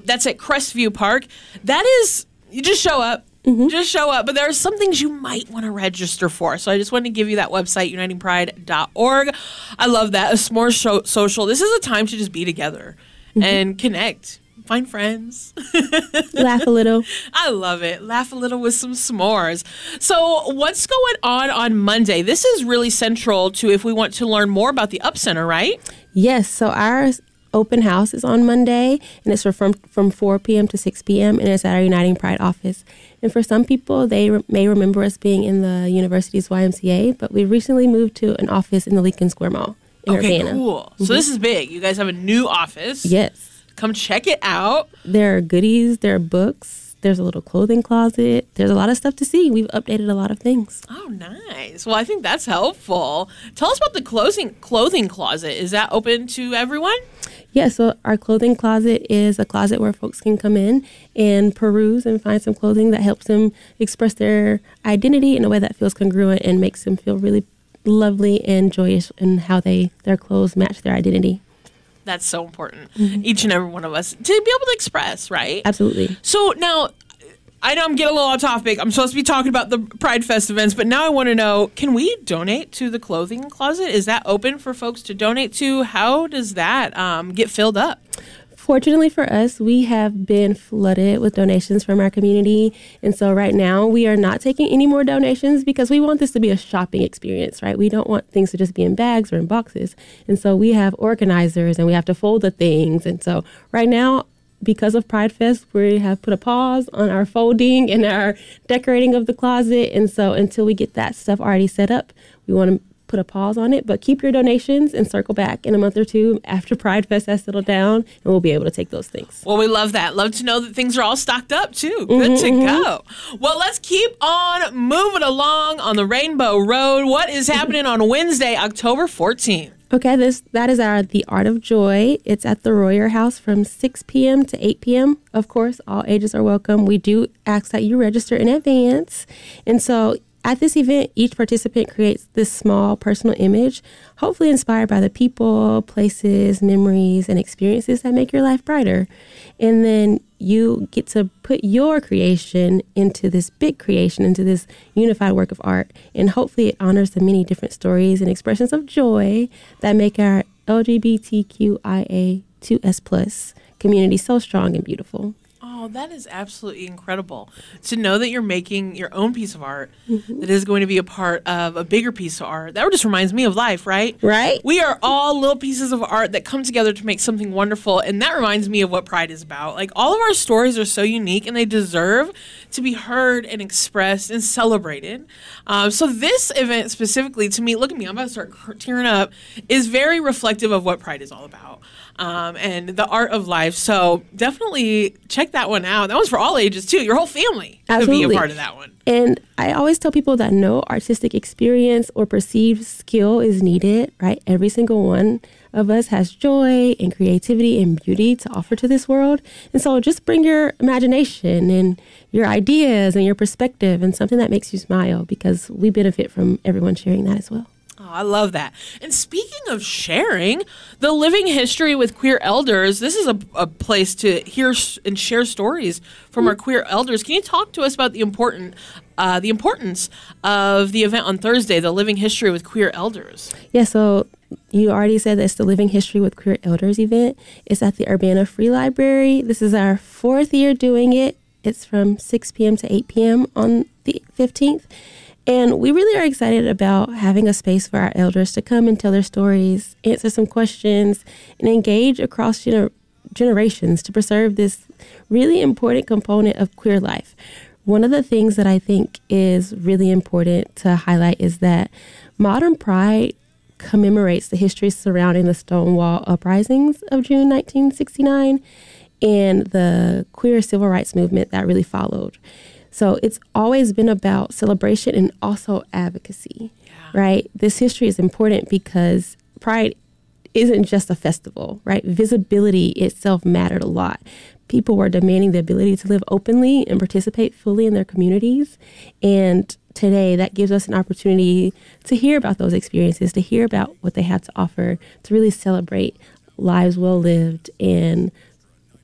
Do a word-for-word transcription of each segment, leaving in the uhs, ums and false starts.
That's at Crestview Park. That is, you just show up. Mm-hmm. Just show up. But there are some things you might want to register for. So I just wanted to give you that website, uniting pride dot org. I love that. A s'more show, social. This is a time to just be together mm-hmm. and connect. Find friends. Laugh a little. I love it. Laugh a little with some s'mores. So what's going on on Monday? This is really central to if we want to learn more about the Up Center, right? Yes. So our open house is on Monday, and it's from, from four p.m. to six p.m., and it's at our Uniting Pride office. And for some people, they re- may remember us being in the university's Y M C A, but we recently moved to an office in the Lincoln Square Mall in okay, Urbana. Cool. Mm-hmm. So this is big. You guys have a new office. Yes. Come check it out. There are goodies. There are books. There's a little clothing closet. There's a lot of stuff to see. We've updated a lot of things. Oh, nice. Well, I think that's helpful. Tell us about the clothing clothing closet. Is that open to everyone? Yeah, so our clothing closet is a closet where folks can come in and peruse and find some clothing that helps them express their identity in a way that feels congruent and makes them feel really lovely and joyous in how they their clothes match their identity. That's so important. Mm-hmm. Each and every one of us to be able to express, right? Absolutely. So now, I know I'm getting a little off topic. I'm supposed to be talking about the Pride Fest events, but now I want to know, can we donate to the clothing closet? Is that open for folks to donate to? How does that um, get filled up? Fortunately for us, we have been flooded with donations from our community. And so right now we are not taking any more donations because we want this to be a shopping experience, right? We don't want things to just be in bags or in boxes. And so we have organizers and we have to fold the things. And so right now, because of Pride Fest, we have put a pause on our folding and our decorating of the closet. And so until we get that stuff already set up, we want to put a pause on it, but keep your donations and circle back in a month or two after Pride Fest has settled down, and we'll be able to take those things. Well, we love that. Love to know that things are all stocked up, too. Good mm-hmm, to mm-hmm. go. Well, let's keep on moving along on the Rainbow Road. What is happening on Wednesday, October fourteenth? Okay, this that is our The Art of Joy. It's at the Royer House from six p.m. to eight p.m. Of course, all ages are welcome. We do ask that you register in advance. And so at this event, each participant creates this small personal image, hopefully inspired by the people, places, memories, and experiences that make your life brighter. And then you get to put your creation into this big creation, into this unified work of art. And hopefully it honors the many different stories and expressions of joy that make our L G B T Q I A two S plus community so strong and beautiful. Oh, that is absolutely incredible to know that you're making your own piece of art mm-hmm. that is going to be a part of a bigger piece of art. That just reminds me of life, right? Right. We are all little pieces of art that come together to make something wonderful. And that reminds me of what Pride is about. Like, all of our stories are so unique and they deserve to be heard and expressed and celebrated. Um, so this event specifically, to me, look at me, I'm about to start tearing up, is very reflective of what Pride is all about. Um, and the art of life. So definitely check that one out. That one's for all ages, too. Your whole family Absolutely. could be a part of that one. And I always tell people that no artistic experience or perceived skill is needed, right? Every single one of us has joy and creativity and beauty to offer to this world. And so just bring your imagination and your ideas and your perspective and something that makes you smile, because we benefit from everyone sharing that as well. Oh, I love that. And speaking of sharing, the Living History with Queer Elders, this is a, a place to hear and share stories from our queer elders. Can you talk to us about the important, uh, the importance of the event on Thursday, the Living History with Queer Elders? Yeah, so you already said that it's the Living History with Queer Elders event. It's at the Urbana Free Library. This is our fourth year doing it. It's from six p.m. to eight p.m. on the fifteenth. And we really are excited about having a space for our elders to come and tell their stories, answer some questions, and engage across gener- generations to preserve this really important component of queer life. One of the things that I think is really important to highlight is that modern Pride commemorates the history surrounding the Stonewall uprisings of June nineteen sixty-nine and the queer civil rights movement that really followed. So it's always been about celebration and also advocacy, yeah. right? This history is important because Pride isn't just a festival, right? Visibility itself mattered a lot. People were demanding the ability to live openly and participate fully in their communities. And today that gives us an opportunity to hear about those experiences, to hear about what they have to offer, to really celebrate lives well lived and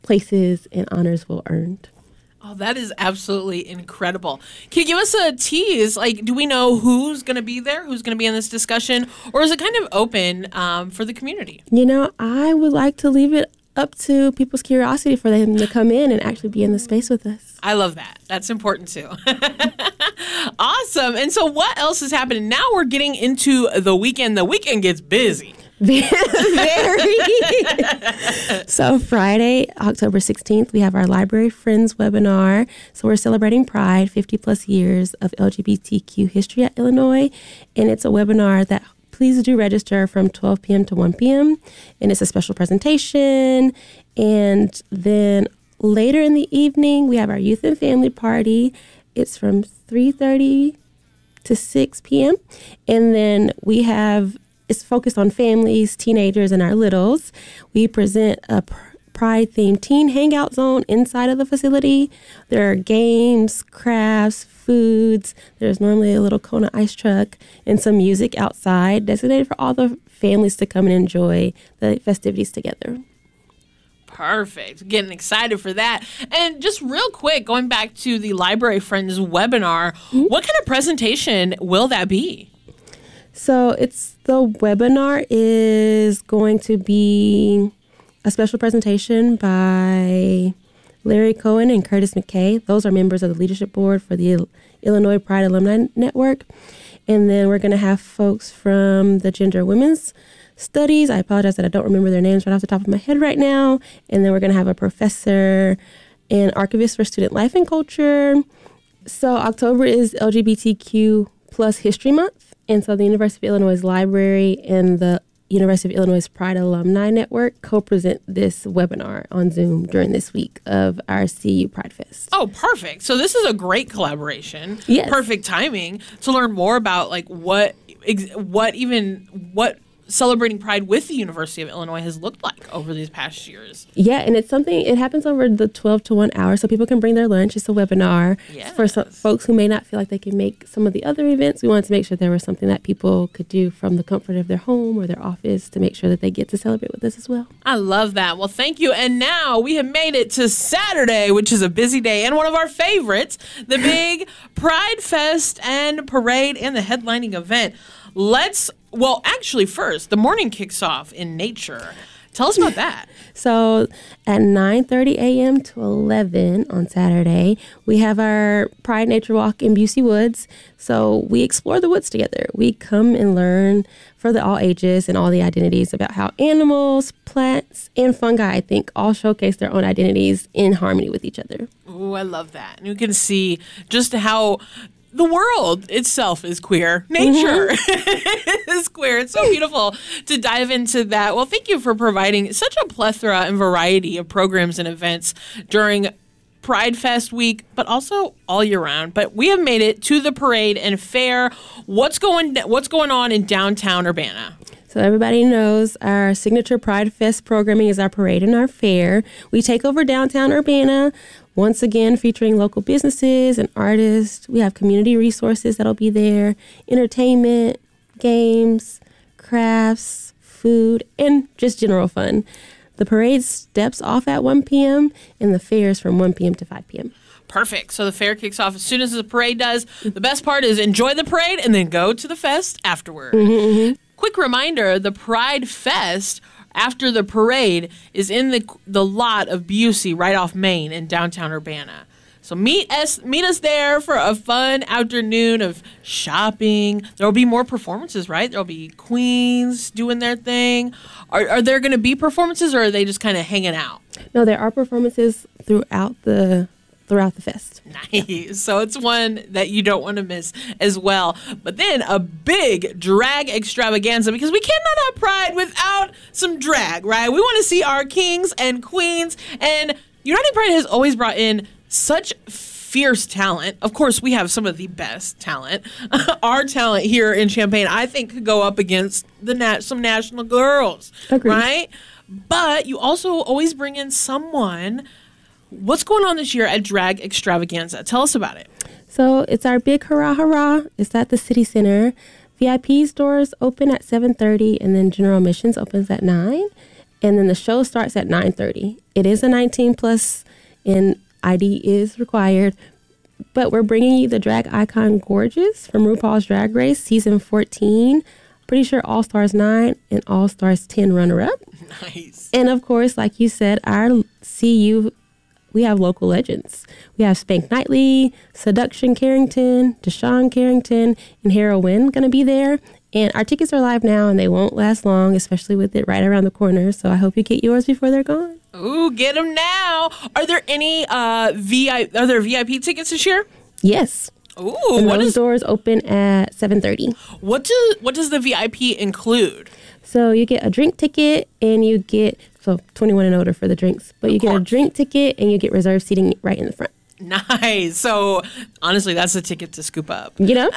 places and honors were earned. Oh, that is absolutely incredible. Can you give us a tease? Like, do we know who's going to be there? Who's going to be in this discussion? Or is it kind of open um, for the community? You know, I would like to leave it up to people's curiosity for them to come in and actually be in the space with us. I love that. That's important too. Awesome. And so what else is happening? Now we're getting into the weekend. The weekend gets busy. Very. So Friday, October sixteenth, we have our Library Friends webinar. So we're celebrating Pride, fifty plus years of L G B T Q history at Illinois. And it's a webinar that please do register from twelve p.m. to one p.m. And it's a special presentation. And then later in the evening, we have our youth and family party. It's from three thirty to six p.m. And then we have It's focused on families, teenagers, and our littles. We present a Pride-themed teen hangout zone inside of the facility. There are games, crafts, foods. There's normally a little Kona ice truck and some music outside designated for all the families to come and enjoy the festivities together. Perfect. Getting excited for that. And just real quick, going back to the Library Friends webinar, mm-hmm. what kind of presentation will that be? So it's the webinar is going to be a special presentation by Larry Cohen and Curtis McKay. Those are members of the leadership board for the Illinois Pride Alumni Network. And then we're going to have folks from the Gender and Women's Studies. I apologize that I don't remember their names right off the top of my head right now. And then we're going to have a professor and archivist for student life and culture. So October is L G B T Q plus History Month. And so the University of Illinois Library and the University of Illinois Pride Alumni Network co-present this webinar on Zoom during this week of our C U Pride Fest. Oh, perfect. So this is a great collaboration. Yes. Perfect timing to learn more about like what, what even, what celebrating Pride with the University of Illinois has looked like over these past years. Yeah, and it's something, it happens over the twelve to one hour, so people can bring their lunch. It's a webinar. Yes. For some folks who may not feel like they can make some of the other events, we wanted to make sure there was something that people could do from the comfort of their home or their office to make sure that they get to celebrate with us as well. I love that. Well, thank you. And now we have made it to Saturday, which is a busy day and one of our favorites, the big Pride Fest and Parade and the headlining event. Let's, well, actually, first, the morning kicks off in nature. Tell us about that. So at nine thirty a.m. to eleven on Saturday, we have our Pride Nature Walk in Busey Woods. So we explore the woods together. We come and learn for the all ages and all the identities about how animals, plants, and fungi, I think, all showcase their own identities in harmony with each other. Oh, I love that. And you can see just how the world itself is queer. Nature mm-hmm. is queer. It's so beautiful to dive into that. Well, thank you for providing such a plethora and variety of programs and events during Pride Fest week, but also all year round. But we have made it to the parade and fair. What's going What's going on in downtown Urbana? So everybody knows our signature Pride Fest programming is our parade and our fair. We take over downtown Urbana, once again featuring local businesses and artists. We have community resources that'll be there, entertainment, games, crafts, food, and just general fun. The parade steps off at one p.m. and the fair is from one p.m. to five p.m. Perfect. So the fair kicks off as soon as the parade does. The best part is enjoy the parade and then go to the fest afterward. Mm-hmm, mm-hmm. Quick reminder, the Pride Fest after the parade is in the the lot of Busey right off Main in downtown Urbana. So meet us meet us there for a fun afternoon of shopping. There will be more performances, right? There will be queens doing their thing. Are, are there going to be performances or are they just kind of hanging out? No, there are performances throughout the throughout the fest. Nice. So it's one that you don't want to miss as well. But then a big drag extravaganza because we cannot have Pride without some drag, right? We want to see our kings and queens. And United Pride has always brought in such fierce talent. Of course, we have some of the best talent. Our talent here in Champaign, I think, could go up against the nat- some national girls, Agreed. Right? But you also always bring in someone. What's going on this year at Drag Extravaganza? Tell us about it. So it's our big hurrah hurrah. It's at the City Center. V I P doors open at seven thirty and then general admissions opens at nine. And then the show starts at nine thirty. It is a nineteen plus and I D is required. But we're bringing you the drag icon Gorgeous from RuPaul's Drag Race season fourteen. Pretty sure All Stars nine and All Stars ten runner-up. Nice. And of course, like you said, our C U, we have local legends. We have Spank Knightley, Seduction Carrington, Deshawn Carrington, and Heroine going to be there. And our tickets are live now, and they won't last long, especially with it right around the corner. So I hope you get yours before they're gone. Ooh, get them now. Are there any uh, V I P, are there V I P tickets this year? Yes. Ooh, and what those is, doors open at seven thirty. What do what does the V I P include? So you get a drink ticket, and you get, so twenty-one and older for the drinks, but you get a drink ticket, and you get reserved seating right in the front. Nice. So honestly, that's a ticket to scoop up. You know?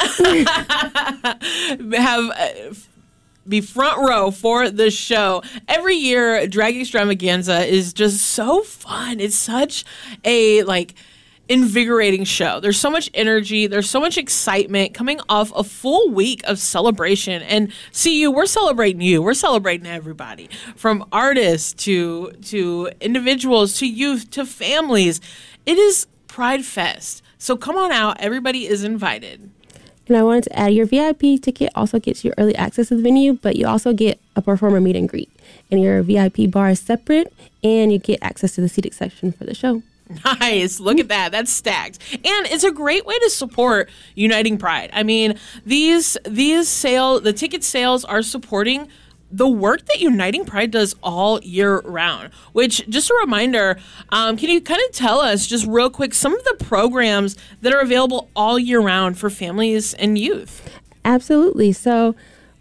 Have uh, be front row for the show. Every year, Drag Extravaganza is just so fun. It's such a like invigorating show. There's so much energy. There's so much excitement coming off a full week of celebration. And see you, we're celebrating you. We're celebrating everybody, from artists to to individuals to youth to families. It is Pride Fest. So come on out. Everybody is invited. And I wanted to add, your V I P ticket also gets you early access to the venue, but you also get a performer meet and greet. And your V I P bar is separate, and you get access to the seating section for the show. Nice. Look at that. That's stacked. And it's a great way to support Uniting Pride. I mean, these these sale the ticket sales are supporting the work that Uniting Pride does all year round, which, just a reminder, um, can you kind of tell us just real quick some of the programs that are available all year round for families and youth? Absolutely. So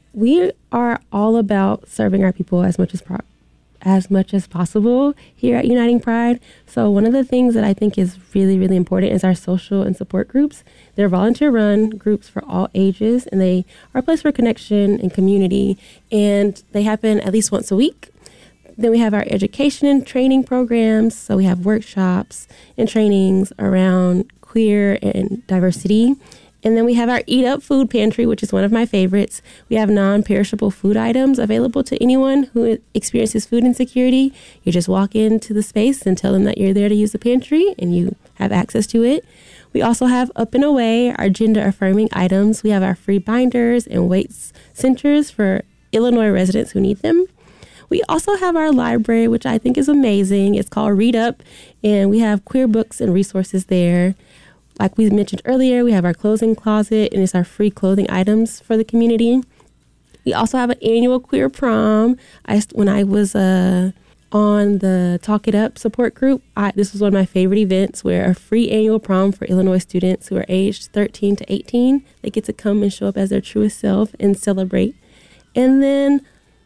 we are all about serving our people as much as pro- as much as possible here at Uniting Pride. So one of the things that I think is really, really important is our social and support groups. They're volunteer-run groups for all ages, and they are a place for connection and community, and they happen at least once a week. Then we have our education and training programs. So we have workshops and trainings around queer and diversity. And then we have our Eat Up Food Pantry, which is one of my favorites. We have non-perishable food items available to anyone who experiences food insecurity. You just walk into the space and tell them that you're there to use the pantry, and you have access to it. We also have Up and Away, our gender-affirming items. We have our free binders and weight centers for Illinois residents who need them. We also have our library, which I think is amazing. It's called Read Up, and we have queer books and resources there. Like we mentioned earlier, we have our clothing closet, and it's our free clothing items for the community. We also have an annual queer prom. I, when I was uh, on the Talk It Up support group, I, this was one of my favorite events, where a free annual prom for Illinois students who are aged thirteen to eighteen. They get to come and show up as their truest self and celebrate. And then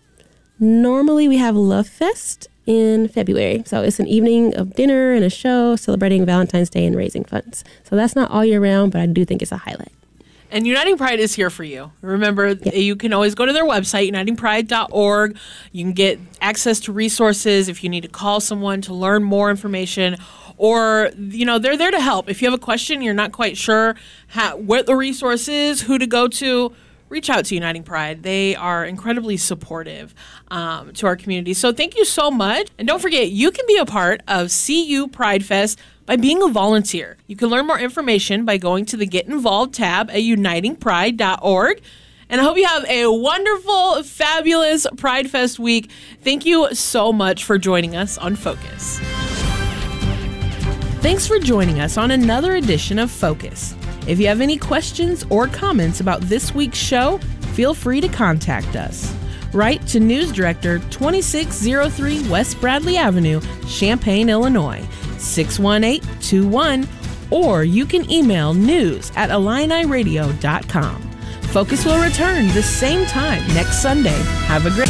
normally we have Love Fest in February. So it's an evening of dinner and a show celebrating Valentine's Day and raising funds. So that's not all year round, but I do think it's a highlight. And Uniting Pride is here for you. Remember, yeah. You can always go to their website, uniting pride dot org. You can get access to resources if you need to call someone to learn more information. Or, you know, they're there to help. If you have a question, you're not quite sure how, what the resource is, who to go to, reach out to Uniting Pride. They are incredibly supportive um, to our community. So thank you so much. And don't forget, you can be a part of C U Pride Fest by being a volunteer. You can learn more information by going to the Get Involved tab at uniting pride dot org. And I hope you have a wonderful, fabulous Pride Fest week. Thank you so much for joining us on Focus. Thanks for joining us on another edition of Focus. If you have any questions or comments about this week's show, feel free to contact us. Write to News Director, twenty-six oh three West Bradley Avenue, Champaign, Illinois, six one eight two one, or you can email news at illini radio dot com. Focus will return the same time next Sunday. Have a great